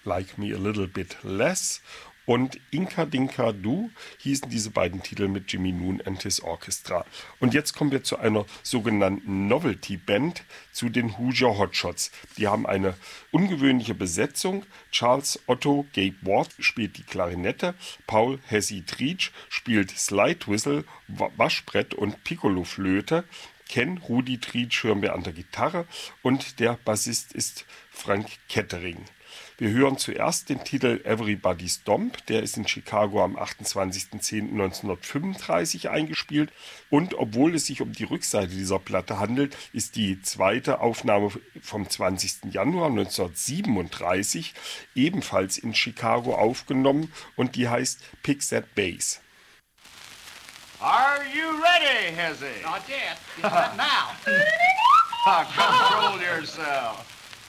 Like Me a Little Bit Less und Inka Dinka Du hießen diese beiden Titel mit Jimmy Noon and His Orchestra. Und jetzt kommen wir zu einer sogenannten Novelty-Band, zu den Hoosier Hotshots. Die haben eine ungewöhnliche Besetzung. Charles Otto Gabe Ward spielt die Klarinette, Paul Hesse Treach spielt Slide Whistle, Waschbrett und Piccolo-Flöte, Ken Rudi Treach hören wir an der Gitarre und der Bassist ist Frank Kettering. Wir hören zuerst den Titel Everybody's Dump, der ist in Chicago am 28.10.1935 eingespielt und obwohl es sich um die Rückseite dieser Platte handelt, ist die zweite Aufnahme vom 20. Januar 1937 ebenfalls in Chicago aufgenommen und die heißt Pick That Bass. Are you ready, Hezzy? Not yet. Get that now. Control yourself.